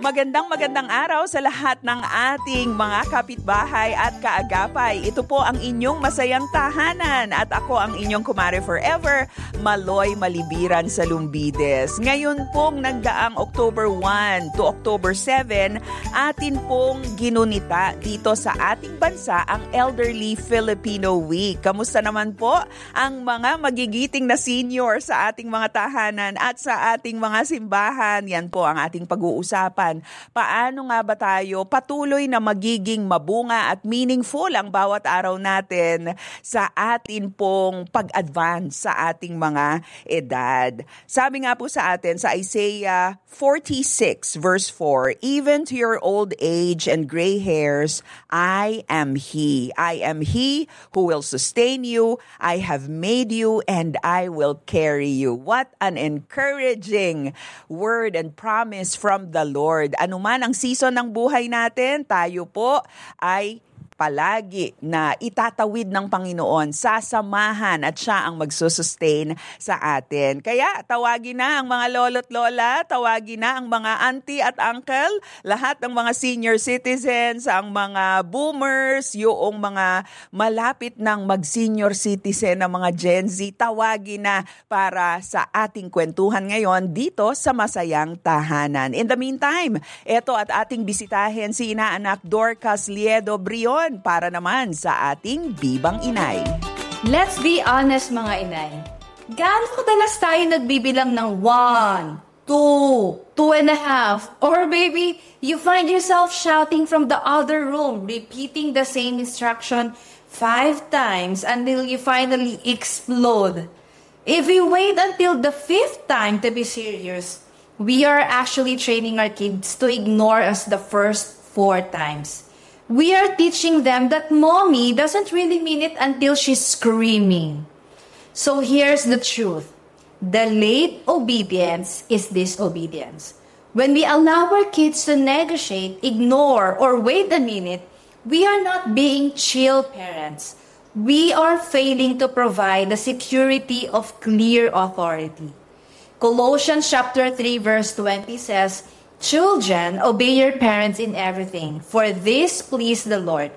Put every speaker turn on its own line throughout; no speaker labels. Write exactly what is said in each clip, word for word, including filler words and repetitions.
Magandang magandang araw sa lahat ng ating mga kapitbahay at kaagapay. Ito po ang inyong masayang tahanan at ako ang inyong kumare forever, Maloy Malibiran sa Lumbides. Ngayon pong nagdaang October first to October seventh, atin pong ginunita dito sa ating bansa ang Elderly Filipino Week. Kamusta naman po ang mga magigiting na senior sa ating mga tahanan at sa ating mga simbahan? Yan po ang ating pag-uusapan. Paano nga ba tayo patuloy na magiging mabunga at meaningful ang bawat araw natin sa atin pong pag-advance sa ating mga edad? Sabi nga po sa atin sa Isaiah forty-six verse four, even to your old age and gray hairs, I am He. I am He who will sustain you. I have made you and I will carry you. What an encouraging word and promise from the Lord. Ano man ang season ng buhay natin, tayo po ay palagi na itatawid ng Panginoon, sasamahan at siya ang magsusustain sa atin. Kaya tawagin na ang mga lolo't lola, tawagin na ang mga auntie at uncle, lahat ng mga senior citizens, ang mga boomers, yung mga malapit ng mag-senior citizen ng mga Gen Z, tawagin na para sa ating kwentuhan ngayon dito sa Masayang Tahanan. In the meantime, eto at ating bisitahin si Inaanak Dorcas Liedo Brion para naman sa ating Bibang Inay.
Let's be honest mga inay. Gaano kadalas tayo nagbibilang ng one, two, two and a half, or maybe you find yourself shouting from the other room, repeating the same instruction five times until you finally explode. If we wait until the fifth time to be serious, we are actually training our kids to ignore us the first four times. We are teaching them that mommy doesn't really mean it until she's screaming. So here's the truth. The late obedience is disobedience. When we allow our kids to negotiate, ignore, or wait a minute, we are not being chill parents. We are failing to provide the security of clear authority. Colossians chapter three verse twenty says, children, obey your parents in everything, for this please the Lord.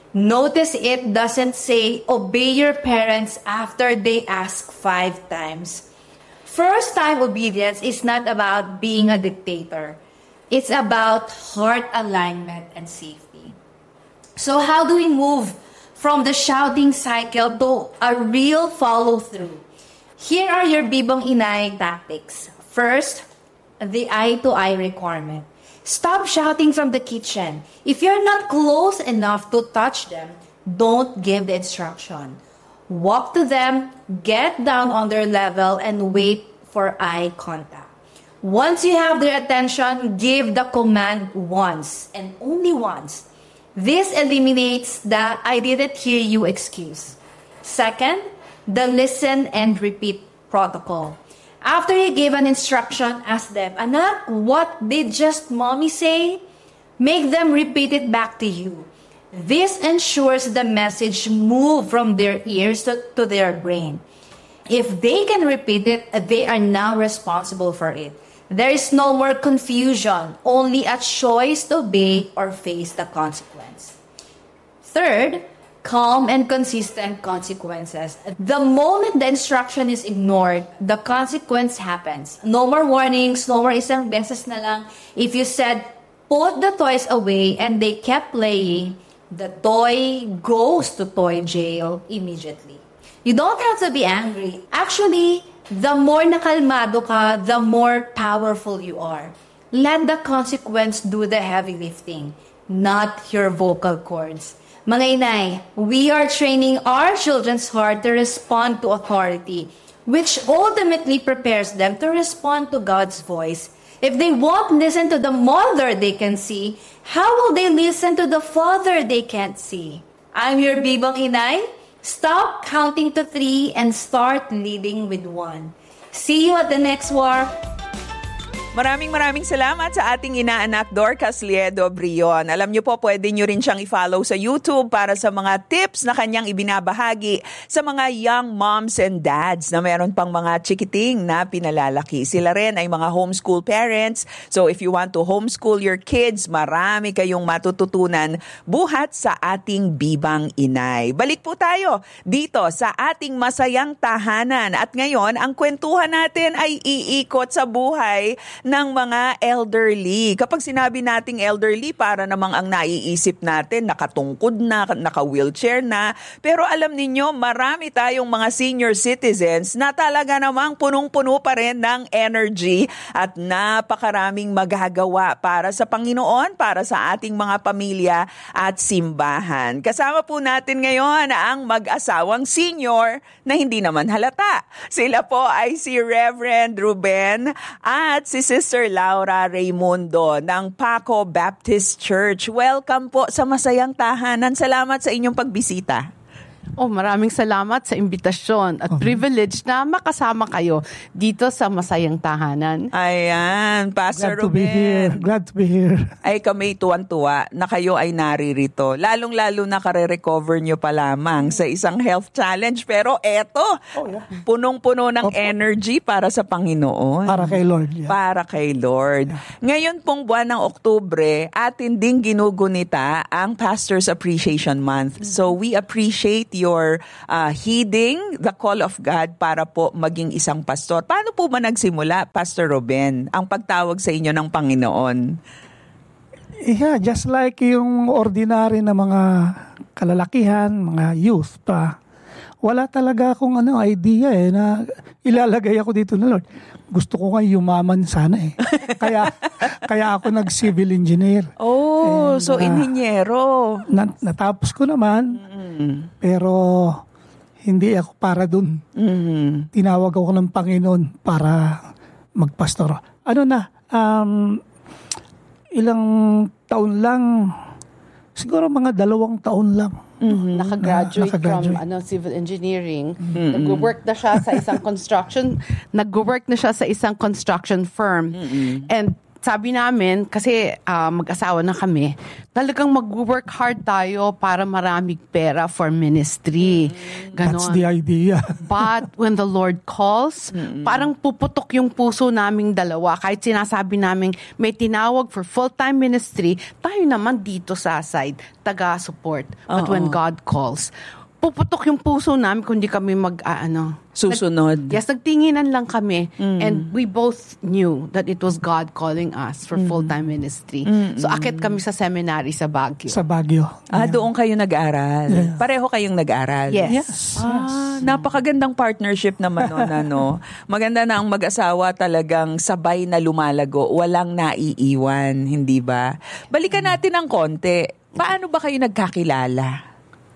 Notice it doesn't say, obey your parents after they ask five times. First-time obedience is not about being a dictator. It's about heart alignment and safety. So how do we move from the shouting cycle to a real follow-through? Here are your Bibang Inay tactics. First, the eye-to-eye requirement. Stop shouting from the kitchen. If you're not close enough to touch them, don't give the instruction. Walk to them, get down on their level, and wait for eye contact. Once you have their attention, give the command once, and only once. This eliminates the I didn't hear you excuse. Second, the listen and repeat protocol. After you give an instruction, ask them, Anak, what did just mommy say? Make them repeat it back to you. This ensures the message move from their ears to, to their brain. If they can repeat it, they are now responsible for it. There is no more confusion, only a choice to obey or face the consequence. Third, calm and consistent consequences. The moment the instruction is ignored, the consequence happens. No more warnings, no more isang beses na lang. If you said, put the toys away and they kept playing, the toy goes to toy jail immediately. You don't have to be angry. Actually, the more nakalmado ka, the more powerful you are. Let the consequence do the heavy lifting, not your vocal cords. Mga inay, we are training our children's heart to respond to authority, which ultimately prepares them to respond to God's voice. If they won't listen to the mother they can see, how will they listen to the father they can't see? I'm your Bibang Inay. Stop counting to three and start leading with one. See you at the next war.
Maraming maraming salamat sa ating inaanak Dorcas Liedo Brion. Alam niyo po, pwede niyo rin siyang i-follow sa YouTube para sa mga tips na kanyang ibinabahagi sa mga young moms and dads na meron pang mga chikiting na pinalalaki. Sila rin ay mga homeschool parents. So if you want to homeschool your kids, marami kayong matututunan buhat sa ating bibang inay. Balik po tayo dito sa ating masayang tahanan. At ngayon, ang kwentuhan natin ay iikot sa buhay ng mga elderly. Kapag sinabi nating elderly, para namang ang naiisip natin, nakatungkod na, naka-wheelchair na. Pero alam ninyo, marami tayong mga senior citizens na talaga namang punong-puno pa rin ng energy at napakaraming magagawa para sa Panginoon, para sa ating mga pamilya at simbahan. Kasama po natin ngayon ang mag-asawang senior na hindi naman halata. Sila po ay si Reverend Ruben at si Sister Laura Raimundo ng Paco Baptist Church. Welcome po sa Masayang Tahanan. Salamat sa inyong pagbisita.
Oh, maraming salamat sa imbitasyon at privilege na makasama kayo dito sa Masayang Tahanan.
Ayan, Pastor
Glad to be here.
Ruben.
Glad to be here.
Ay kami tuwan-tuwa na kayo ay naririto. Lalong-lalo na kare-recover nyo pa lamang sa isang health challenge. Pero eto, punong-puno ng energy para sa Panginoon.
Para kay Lord. Yeah.
Para kay Lord. Ngayon pong buwan ng Oktubre, atin ding ginugunita ang Pastor's Appreciation Month. So we appreciate your uh, heeding the call of God para po maging isang pastor. Paano po ba nagsimula, Pastor Ruben, ang pagtawag sa inyo ng Panginoon?
Yeah, just like yung ordinary na mga kalalakihan, mga youth pa. Wala talaga akong ano, idea eh, na ilalagay ako dito na Lord. Gusto ko nga yumaman sana eh. Kaya kaya ako nag-civil engineer.
Oh, And, so
uh,
inhinyero.
Nat- natapos ko naman, mm-hmm. pero hindi ako para dun. Mm-hmm. Tinawag ako ng Panginoon para magpastor. Ano na, um, ilang taon lang, siguro mga dalawang taon lang.
Mm-hmm. Nakagraduate,
Nakagraduate
from ano, civil engineering. Mm-hmm. Nag-work na siya sa isang construction, nag-work na siya sa isang construction firm. Mm-hmm. And sabi namin, kasi uh, mag-asawa na kami, talagang mag-work hard tayo para maraming pera for ministry. Ganon.
That's the idea.
But when the Lord calls, mm-hmm. parang puputok yung puso naming dalawa. Kahit sinasabi namin may tinawag for full-time ministry, tayo naman dito sa side, taga-support. But Uh-oh. when God calls, puputok yung puso namin kung di kami mag, uh, ano,
susunod.
Nag, yes, nagtinginan lang kami. Mm. And we both knew that it was God calling us for mm. full-time ministry. Mm. So, akit kami sa seminary sa Baguio.
Sa Baguio.
Ah, yeah. Doon kayo nag-aral. Yeah. Pareho kayong nag-aral.
Yes.
Yes.
Ah, napakagandang partnership naman nun, ano. Maganda na ang mag-asawa talagang sabay na lumalago. Walang naiiwan, hindi ba? Balikan natin ng konti. Paano ba kayo nagkakilala?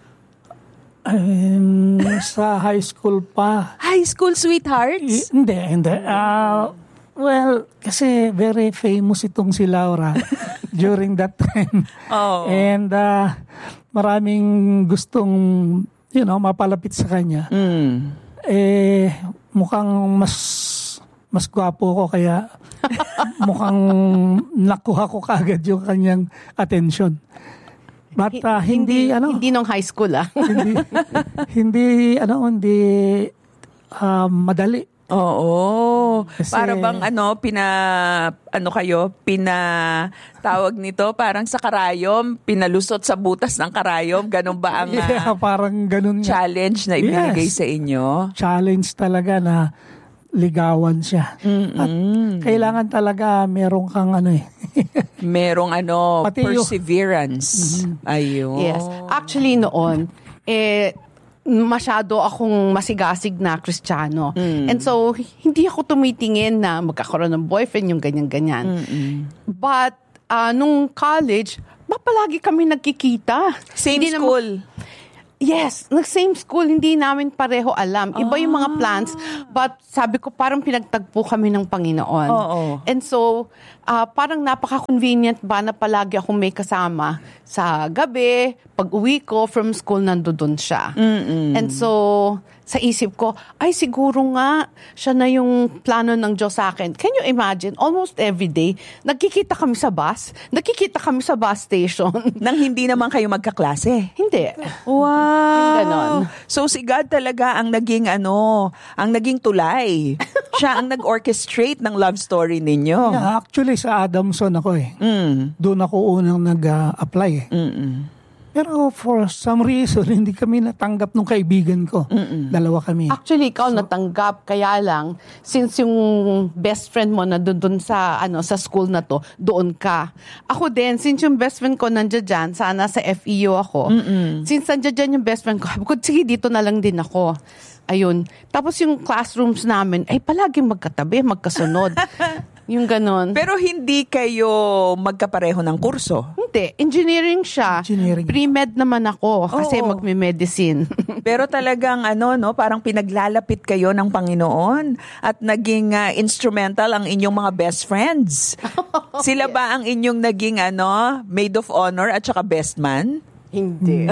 Um, sa high school pa.
High school sweethearts?
I, hindi, hindi. Uh, well, kasi very famous itong si Laura during that time.
Oh.
And uh, maraming gustong, you know, mapalapit sa kanya. Mm. Eh, mukhang mas mas gwapo ko kaya mukhang nakuha ko kaagad yung kanyang attention. But uh, hindi,
hindi
ano
hindi nung high school ah.
hindi hindi ano hindi uh, madali.
Oo.
Kasi,
para bang ano pina ano kayo pina tawag nito parang sa karayom, pinalusot sa butas ng karayom, ganun ba ang
yeah,
uh,
parang ganun
challenge na ibinigay
yes.
sa inyo?
Challenge talaga na ligawan siya. Mm-mm. At kailangan talaga merong kang ano eh.
merong ano,
Pati
perseverance.
Mm-hmm.
Ayun.
Yes. Actually noon, eh, masyado akong masigasig na Kristiyano. Mm. And so, hindi ako tumitingin na magkakaroon ng boyfriend, yung ganyan-ganyan. Mm-mm. But, uh, nung college, mapalagi kami nagkikita.
Same
hindi
school?
Naman, yes, nag-same school, hindi namin pareho alam. Iba yung mga plans, but sabi ko parang pinagtagpo kami ng Panginoon.
Oo.
And so, ah, parang napaka-convenient ba na palagi akong may kasama sa gabi, pag uwi ko from school, nandoon siya.
Mm-mm.
And so, sa isip ko, ay siguro nga, siya na yung plano ng Diyos sa akin. Can you imagine, almost every day, nagkikita kami sa bus, nagkikita kami sa bus station.
Nang hindi naman kayo magkaklase.
Hindi.
Wow!
Yung ganon.
So si God talaga ang naging ano, ang naging tulay. Siya ang nag-orchestrate ng love story ninyo.
Yeah, actually, sa Adamson ako eh.
Mm.
Doon ako unang nag-apply eh.
Mm-mm.
Pero for some reason, hindi kami natanggap ng kaibigan ko.
Mm-mm.
Dalawa kami.
Actually, ikaw natanggap, kaya lang, since yung best friend mo na doon sa, ano, sa school na to, doon ka. Ako din, since yung best friend ko nandiyan dyan, sana sa F E U ako,
Mm-mm.
since nandiyan dyan yung best friend ko, sabi ko, sige, dito na lang din ako. Ayun. Tapos yung classrooms namin, ay palaging magkatabi, magkasunod. Yung ganon.
Pero hindi kayo magkapareho ng kurso.
Hindi. Engineering siya.
Engineering.
Pre-med naman ako kasi
Oo.
magme-medicine.
Pero talagang ano no, parang pinaglalapit kayo ng Panginoon at naging ah, instrumental ang inyong mga best friends. Sila ba ang inyong naging ano, maid of honor at saka best man?
Hindi.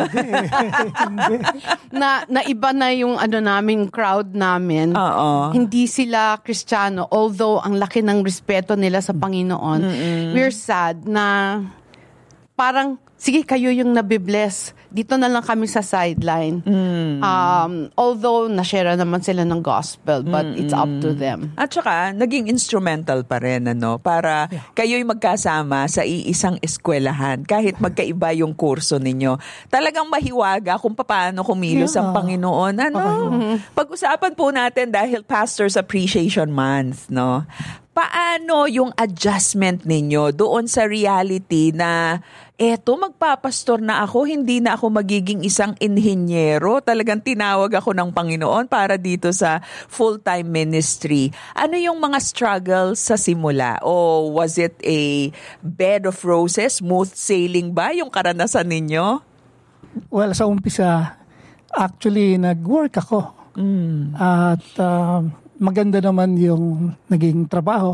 na naiba na yung ano namin crowd namin.
Oo.
Hindi sila Kristiyano, although ang laki ng respeto nila sa Panginoon. We're sad na parang sige, kayo yung nabibless. Dito na lang kami sa sideline. Um, although, nashare naman sila ng gospel, but it's up to them.
At saka, naging instrumental pa rin, ano, para kayo'y magkasama sa iisang eskwelahan, kahit magkaiba yung kurso ninyo. Talagang mahiwaga kung paano kumilos
Yeah.
ang Panginoon. Ano? Pag-usapan po natin dahil Pastor's Appreciation Month, no? Paano yung adjustment ninyo doon sa reality na eto, magpapastor na ako, hindi na ako magiging isang inhinyero. Talagang tinawag ako ng Panginoon para dito sa full-time ministry. Ano yung mga struggles sa simula? O was it a bed of roses? Smooth sailing ba yung karanasan ninyo?
Well, sa umpisa, actually, nag-work ako. At uh, maganda naman yung naging trabaho.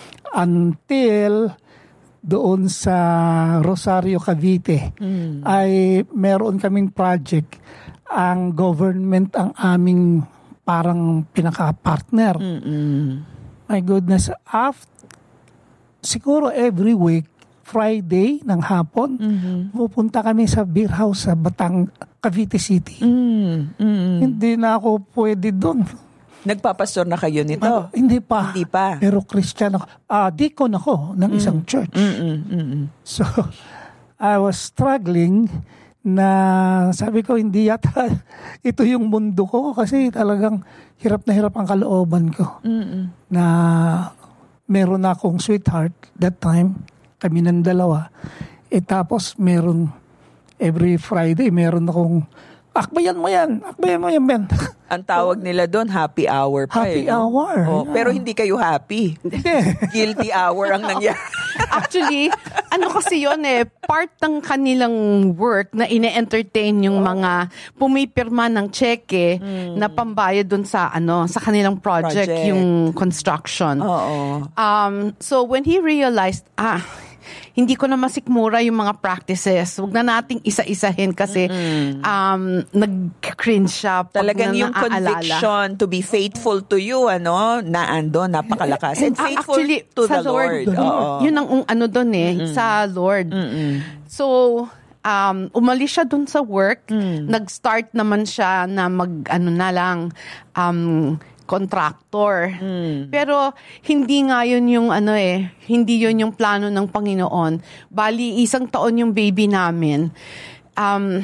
Until doon sa Rosario, Cavite, ay meron kaming project. Ang government ang aming parang pinaka-partner. My goodness, after, siguro every week, Friday ng hapon, pupunta kami sa beer house sa Batang, Cavite City.
Mm, mm.
Hindi na ako pwede doon.
Nagpapastor na kayo nito?
Ah, hindi pa.
Hindi pa.
Pero Christian ako. Ah, deacon ako ng isang church.
Mm, mm, mm.
So, I was struggling na sabi ko, hindi yata ito yung mundo ko kasi talagang hirap na hirap ang kalooban ko.
Mm,
Na meron akong sweetheart that time, kami ng dalawa. E tapos meron every Friday, meron akong akbayan mo yan, akbayan mo yan, Ben.
Ang tawag nila doon, happy hour pa.
Happy
eh, no?
hour.
Oh,
Yeah.
pero hindi kayo happy. Guilty hour ang nangyari.
Actually, ano kasi yun eh, part ng kanilang work na ine-entertain yung mga pumipirma ng cheque na pambayad dun sa ano sa kanilang project,
Project.
yung construction.
Oo.
Um, so when he realized, ah, hindi ko na masikmura yung mga practices. Huwag na nating isa-isahin kasi um, nag-cringe siya. Pag
Talagang
na
yung
naaalala.
conviction to be faithful to you, ano, na ando, napakalakas. And
Ah,
faithful
actually,
to
sa
the Lord.
Lord.
Oo.
Yun ang um, ano doon eh, sa Lord. So, um, umalis siya doon sa work. Nag-start naman siya na mag, ano na lang, um, contractor. Pero hindi nga yun yung ano eh, hindi yun yung plano ng Panginoon. Bali, isang taon yung baby namin. Um,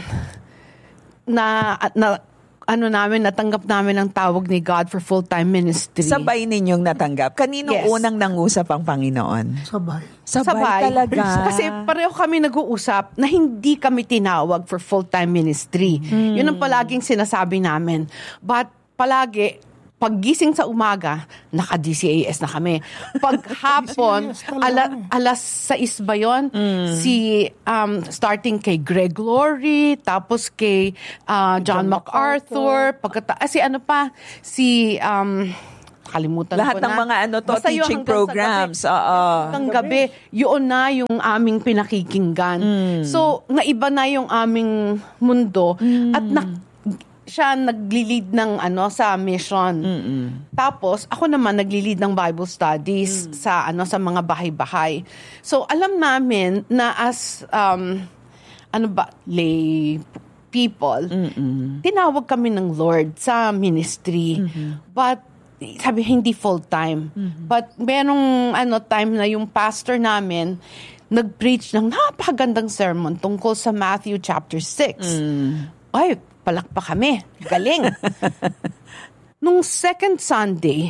na, na ano namin, natanggap namin ang tawag ni God for full-time ministry.
Sabay ninyong natanggap. Kanino
Yes.
unang nangusap ang Panginoon?
Sabay.
Sabay, talaga.
Kasi pareho kami nag-uusap na hindi kami tinawag for full-time ministry. Yun ang palaging sinasabi namin. But palagi, paggising sa umaga, naka-D C A S na kami. Pag hapon,
D C A S talaga.
ala, alas sais ba yun? Si, um, starting kay Greg Laurie, tapos kay uh, John,
John
MacArthur, pagkata, ah, si ano pa, si, um, nakalimutan
Lahat
ko na.
ng mga ano to,
Basta yun,
teaching
hanggang sa
programs.
gabi.
Oo.
Hanggang gabi, yun na yung aming pinakikinggan. So, naiba na yung aming mundo at na, siya nagli-lead ng ano sa mission.
Mm-mm.
Tapos ako naman nagli-lead ng Bible studies
Mm.
sa ano sa mga bahay-bahay. So alam namin na as um ano ba lay people,
Mm-mm.
tinawag kami ng Lord sa ministry.
Mm-hmm.
But sabi hindi full time.
Mm-hmm.
But merong ano time na yung pastor namin nag-preach ng napakagandang sermon tungkol sa Matthew chapter six.
Mm.
Ay, palakpak kami. Galing. Nung second Sunday,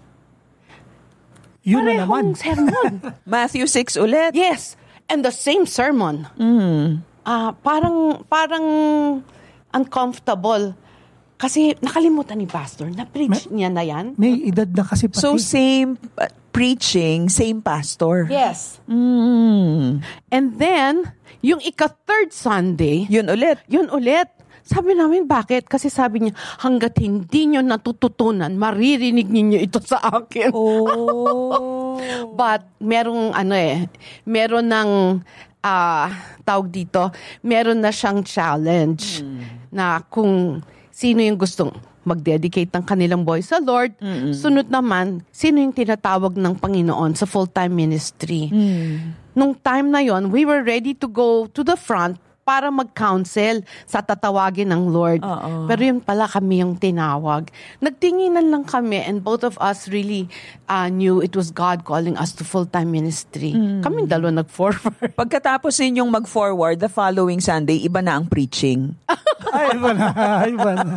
Yun na naman.
parehong sermon.
Matthew six ulit.
Yes. And the same sermon.
Mm.
Ah, parang, parang uncomfortable. Kasi nakalimutan ni pastor. Na-preach niya na yan.
May edad na kasi pati.
So same uh, preaching, same pastor.
Yes.
Mm.
And then, yung ika-third Sunday,
Yun ulit.
yun ulit. Sabi namin, bakit? Kasi sabi niya, hanggat hindi nyo natututunan, maririnig ninyo ito sa akin.
Oh.
But, merong, ano eh, meron ng, ah, tawag dito, meron na siyang challenge na kung sino yung gustong mag-dedicate ng kanilang buhay sa Lord, sunod naman, sino yung tinatawag ng Panginoon sa full-time ministry. Nung time na yon, we were ready to go to the front para mag-counsel sa tatawagin ng Lord.
Oo.
Pero yun pala kami yung tinawag. Nagtinginan lang kami and both of us really uh, knew it was God calling us to full-time ministry. Kaming dalawa nag-forward.
Pagkatapos ninyong mag-forward, the following Sunday, iba na ang preaching.
Ay, iba na. Iba na.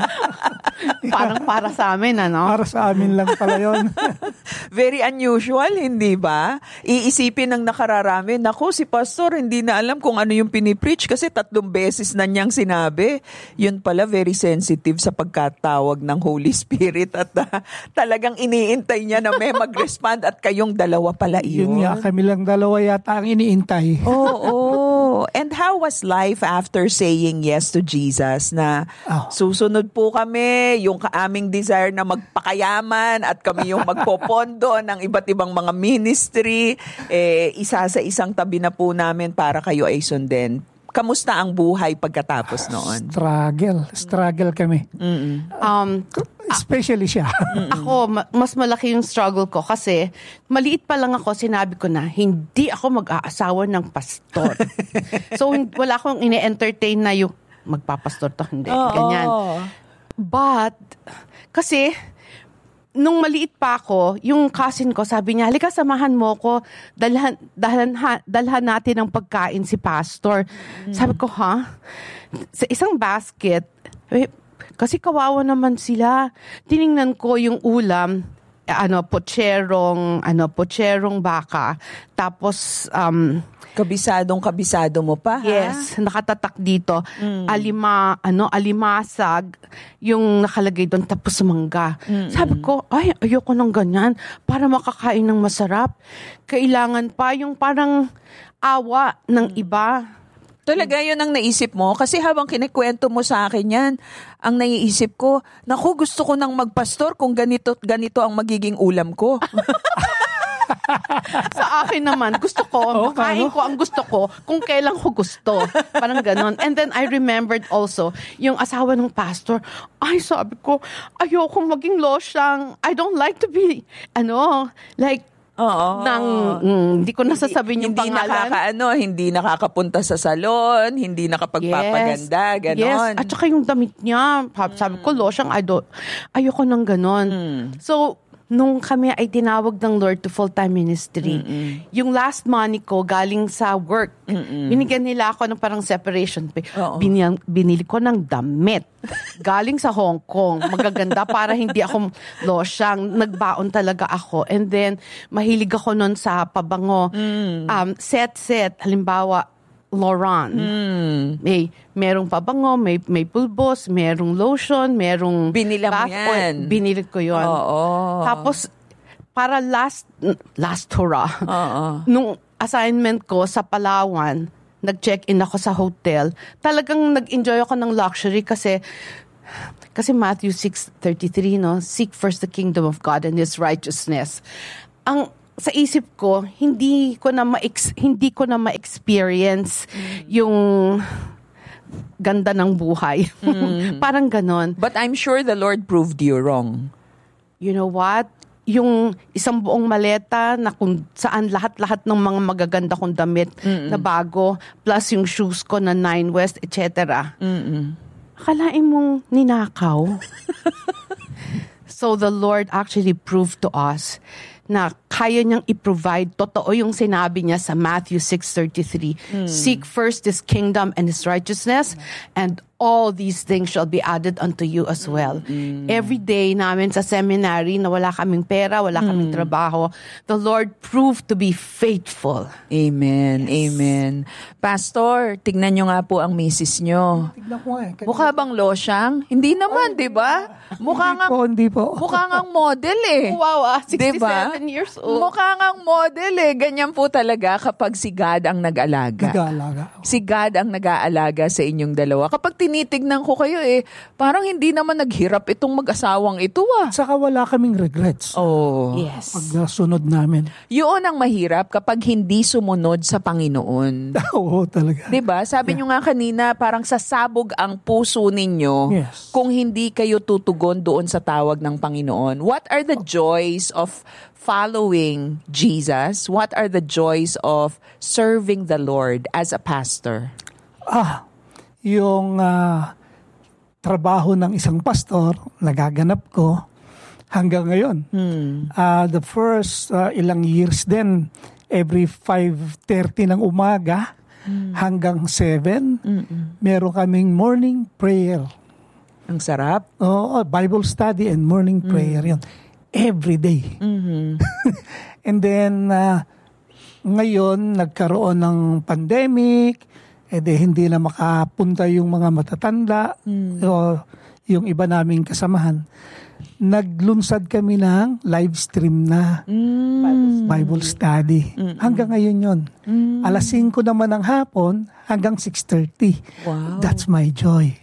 Parang para sa amin, ano?
Para sa amin lang pala yun.
Very unusual, hindi ba? Iisipin ng nakararami, naku, si pastor hindi na alam kung ano yung pinipreach kasi tatlong beses na niyang sinabi. Yun pala, very sensitive sa pagkatawag ng Holy Spirit at uh, talagang iniintay niya na may mag-respond at kayong dalawa pala
Yun
yun.
nga, kami lang dalawa yata ang iniintay.
Oo. Oh, And how was life after saying yes to Jesus na
Oh.
susunod po kami, yung aming desire na magpakayaman at kami yung magpopondo ng iba't ibang mga ministry, eh, isa sa isang tabi na po namin para kayo ay sundin. Kamusta ang buhay pagkatapos noon?
Struggle. Struggle kami.
Mm-mm.
Um,
Especially siya.
Ako, ma- mas malaki yung struggle ko kasi maliit pa lang ako, sinabi ko na, hindi ako mag-aasawa ng pastor. So, hin- wala akong ine-entertain na yung magpapastor to, hindi.
Oo.
Ganyan. But, kasi, nung maliit pa ako, yung cousin ko, sabi niya, halika, samahan mo ko, dalhan, dalhan, ha, dalhan natin ng pagkain si pastor. Sabi ko, ha? Sa isang basket, eh, kasi kawawa naman sila. Tiningnan ko yung ulam, ano, potserong, ano, potserong baka. Tapos, um,
Kabisadong kabisado mo pa, ha?
yes, nakatatak dito. Alima, ano, alimasag, yung nakalagay doon, tapos mangga. Sabi ko, ay, ayoko ng ganyan. Para makakain ng masarap. Kailangan pa yung parang awa ng iba.
Talaga yun ang naisip mo? Kasi habang kinikwento mo sa akin yan, ang naiisip ko, naku, gusto ko nang magpastor kung ganito, ganito ang magiging ulam ko.
Sa akin naman, gusto ko, makain ko ang gusto ko kung kailan ko gusto. Parang ganon. And then I remembered also, yung asawa ng pastor, ay sabi ko, ayoko maging losyang. I don't like to be, ano, like,
Oo.
nang, mm, hindi ko nasasabihin yung
hindi
pangalan.
nakakaano, hindi nakakapunta sa salon, hindi nakapagpapaganda, ganon.
Yes, at saka yung damit niya, sabi ko, losyang, I don't, ayoko ng ganon. So, nung kami ay tinawag ng Lord to full-time ministry, yung last money ko galing sa work, binigyan nila ako ng parang separation pay.
Oo.
Binil- binili ko ng damit. Galing sa Hong Kong. Magaganda para hindi ako losyang. Nagbaon talaga ako. And then, mahilig ako nun sa pabango. Um, set-set, halimbawa, Laurent. May merong pabango, may may pulbos, merong lotion, merong
Binila mo
bath
yan.
oil. Binili ko 'yon.
Oo.
Tapos para last last hurrah.
Oo.
Nung assignment ko sa Palawan, nag-check-in ako sa hotel. Talagang nag-enjoy ako ng luxury kasi Kasi Matthew six thirty-three, no? Seek first the kingdom of God and His righteousness. Ang sa isip ko, hindi ko na ma hindi ko na ma-experience mm. yung ganda ng buhay. Mm. Parang ganon.
But I'm sure the Lord proved you wrong.
You know what? Yung isang buong maleta na kung saan lahat-lahat ng mga magaganda kong damit Mm-mm. na bago, plus yung shoes ko na Nine West, et cetera. Mm-mm. Akalain mong ninakaw. So the Lord actually proved to us na kaya niyang i-provide. Totoo yung sinabi niya sa Matthew six thirty-three. Mm. Seek first His kingdom and His righteousness, and all these things shall be added unto you as well. Mm. Every day namin sa seminary na wala kaming pera, wala kaming mm. trabaho, the Lord proved to be faithful.
Amen. Yes. Amen. Pastor, tignan nyo nga po ang misis nyo.
Tignan ko eh.
Mukha bang losyang? Hindi naman, di ba? Mukha nga,
hindi po.
Mukha nga model eh.
Wow, ah, sixty-seven
diba?
years old.
Mukha nga model eh. Ganyan po talaga kapag si God ang nag-alaga.
Nag-aalaga.
Si God ang nag-aalaga sa inyong dalawa. Kapag tinitignan ko kayo eh, parang hindi naman naghirap itong mag-asawang ito ah.
Saka wala kaming regrets.
Oh.
Yes.
Pag sunod namin.
Yun ang mahirap kapag hindi sumunod sa Panginoon.
Oo, talaga.
Diba? Sabi yeah. nyo nga kanina, parang sasabog ang puso ninyo
yes.
kung hindi kayo tutugon doon sa tawag ng Panginoon. What are the joys of following Jesus? What are the joys of serving the Lord as a pastor?
Ah, yung uh, trabaho ng isang pastor, nagaganap ko hanggang ngayon. Hmm. Uh, the first uh, ilang years din, every five thirty ng umaga hmm. hanggang seven, Mm-mm. meron kaming morning prayer.
Ang sarap.
Oo, oh, Bible study and morning prayer. Mm. Yun. Every day. Mm-hmm. And then, uh, ngayon, nagkaroon ng pandemic, eh di, hindi na makapunta yung mga matatanda, mm. o yung iba naming kasamahan. Naglunsad kami ng live stream na mm. Bible study. Mm-mm. Hanggang ngayon yun. Mm. alas singko naman ng hapon hanggang six thirty.
Wow.
That's my joy.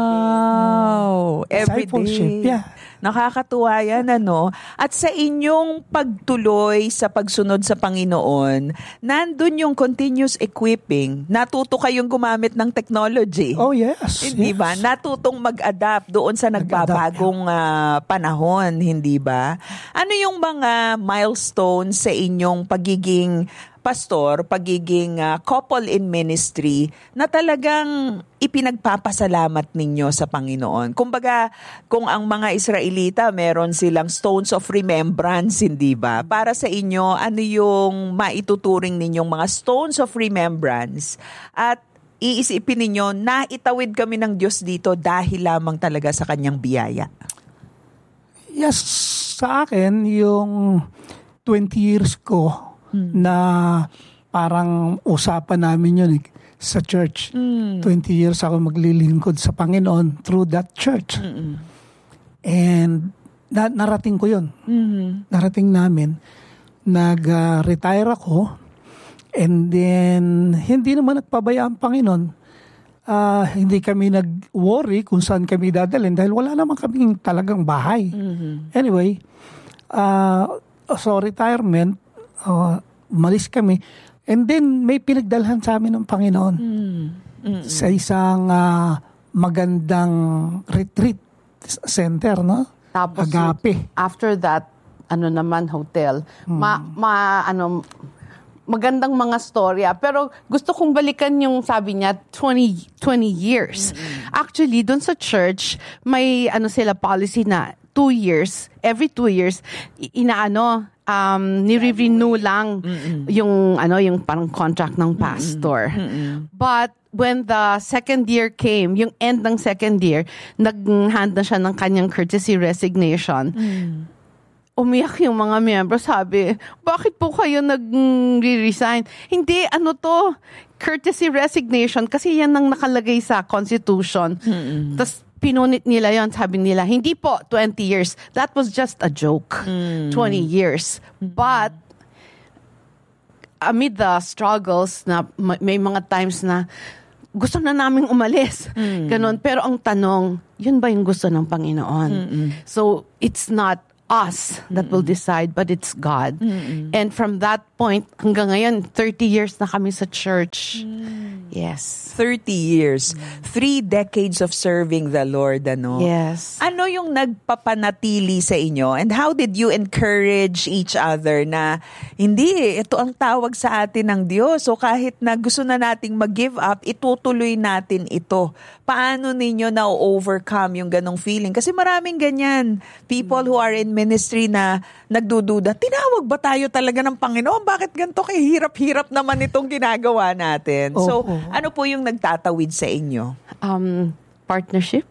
Wow. Every
Discipleship,
day.
yeah.
Nakakatuwa yan, ano? At sa inyong pagtuloy sa pagsunod sa Panginoon, nandun yung continuous equipping. Natuto kayong gumamit ng technology.
Oh, yes.
Hindi
yes.
ba? Natutong mag-adapt doon sa nagbabagong uh, panahon, hindi ba? Ano yung mga milestones sa inyong pagiging pastor, pagiging uh, couple in ministry na talagang ipinagpapasalamat ninyo sa Panginoon? Kumbaga, kung ang mga Israelita meron silang stones of remembrance, hindi ba? Para sa inyo, ano yung maituturing ninyong mga stones of remembrance? At iisipin ninyo, naitawid kami ng Diyos dito dahil lamang talaga sa kanyang biyaya.
Yes, sa akin, yung twenty years ko, Hmm. na parang usapan namin yun eh, sa church. Hmm. twenty years ako maglilingkod sa Panginoon through that church. Mm-mm. And na- narating ko yun. Mm-hmm. Narating namin. Nag-retire uh, ako and then hindi naman nagpabaya ang Panginoon. Uh, hindi kami nag-worry kung saan kami dadalhin dahil wala naman kaming talagang bahay. Mm-hmm. Anyway, uh, so retirement, Uh, umalis kami. And then, may pinagdalhan sa amin ng Panginoon. Mm. Sa isang uh, magandang retreat center, no?
Tapos,
Agape.
After that, ano naman, hotel. Mm. Ma, ma, ano, magandang mga storya. Pero gusto kong balikan yung sabi niya, twenty years. Mm-hmm. Actually, dun sa church, may ano sila policy na two years, every two years, inaano, um, nire-renew lang Mm-mm. yung ano yung parang contract ng pastor. Mm-mm. But when the second year came, yung end ng second year, nag-hand na siya ng kanyang courtesy resignation. Mm. Umiyak yung mga miyembro, sabi, bakit po kayo nag-resign? Hindi, ano to, courtesy resignation, kasi yan ang nakalagay sa Constitution. Tapos, pinunit nila yon, sabi nila, hindi po, twenty years. That was just a joke. Mm. twenty years. But, amid the struggles na may mga times na gusto na naming umalis. Mm. Ganon. Pero ang tanong, yun ba yung gusto ng Panginoon? Mm-mm. So, it's not us that Mm-mm. will decide, but it's God. Mm-mm. And from that point, hanggang ngayon, thirty years na kami sa church. Mm. Yes.
thirty years. Mm. Three decades of serving the Lord, ano?
Yes.
Ano yung nagpapanatili sa inyo? And how did you encourage each other na, hindi, ito ang tawag sa atin ng Diyos. So kahit na gusto na nating mag-give up, itutuloy natin ito. Paano ninyo na-overcome yung ganong feeling? Kasi maraming ganyan. People who are in ministry na nagdududa, tinawag ba tayo talaga ng Panginoon? Bakit ganito kay hirap-hirap naman itong ginagawa natin?
Oh,
so,
oh.
ano po yung nagtatawid sa inyo?
Um, partnership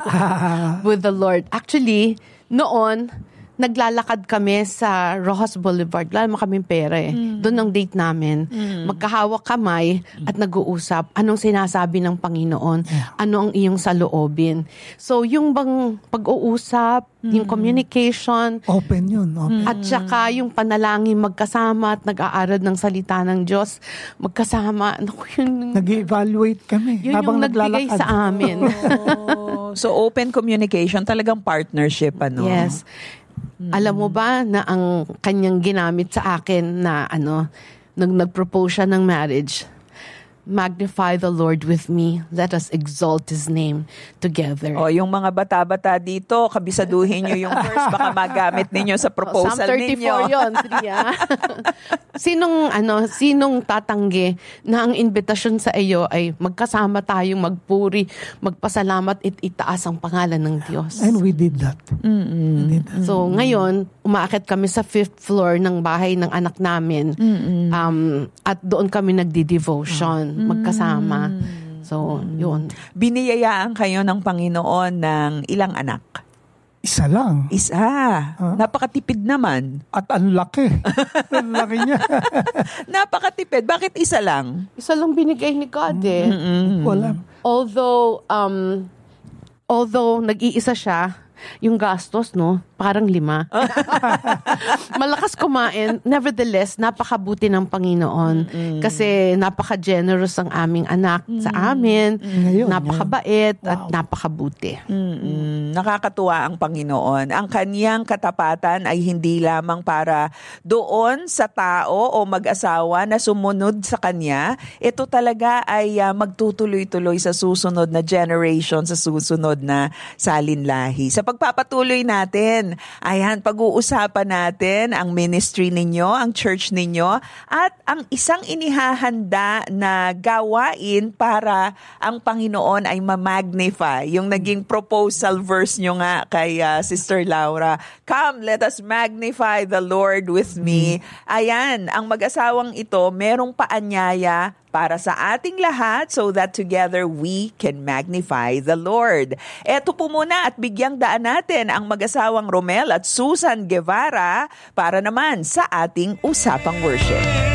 with the Lord. Actually, noon, naglalakad kami sa Rojas Boulevard. Wala naman kaming pera eh. Mm. Doon ang date namin. Mm. Magkahawak kamay at nag-uusap. Anong sinasabi ng Panginoon? Yeah. Ano ang iyong saloobin? So, yung bang pag-uusap, mm. yung communication.
Open yun. Open.
At saka yung panalangin magkasama at nag-aaral ng salita ng Diyos. Magkasama. Naku, yun,
nag-evaluate kami.
Yun
habang
yung nagbigay
naglalakad.
sa amin.
Oh, so, open communication, talagang partnership, ano?
Yes. Mm. Alam mo ba na ang kanyang ginamit sa akin na ano, nag nag-propose siya ng marriage? Magnify the Lord with me. Let us exalt His name together.
O, yung mga bata-bata dito, kabisaduhin nyo yung verse, baka magamit ninyo sa proposal
Psalm thirty-four
ninyo.
yun, Tria. sinong, ano, sinong tatanggi na ang invitasyon sa iyo ay magkasama tayong magpuri, magpasalamat at itaas ang pangalan ng Diyos.
And we did that.
Mm-mm.
We did that.
So, ngayon, umaakit kami sa fifth floor ng bahay ng anak namin. Um, at doon kami nagdi-devotion, magkasama. So, yun.
Biniyayaan kayo ng Panginoon ng ilang anak?
Isa lang.
Isa. Napakatipid naman.
At ang laki. Ang laki niya.
Napakatipid. Bakit isa lang?
Isa lang binigay ni God eh.
Wala.
Although, um, although nag-iisa siya, yung gastos, no? Parang lima. Malakas kumain. Nevertheless, napakabuti ng Panginoon. Mm-hmm. Kasi napaka-generous ang aming anak mm-hmm. sa amin. Mm-hmm. Napakabait wow. at napakabuti.
Mm-hmm. Nakakatuwa ang Panginoon. Ang kaniyang katapatan ay hindi lamang para doon sa tao o mag-asawa na sumunod sa kanya. Ito talaga ay uh, magtutuloy-tuloy sa susunod na generation, sa susunod na salinlahi. Sa pagpapatuloy natin, ayan, pag-uusapan natin ang ministry ninyo, ang church ninyo, at ang isang inihahanda na gawain para ang Panginoon ay ma-magnify. Yung naging proposal verse nyo nga kay uh, Sister Laura, "Come, let us magnify the Lord with me." Ayan, ang mag-asawang ito, merong paanyaya para sa ating lahat so that together we can magnify the Lord. Eto po muna at bigyang daan natin ang mag-asawang Romel at Susan Guevara para naman sa ating Usapang Worship.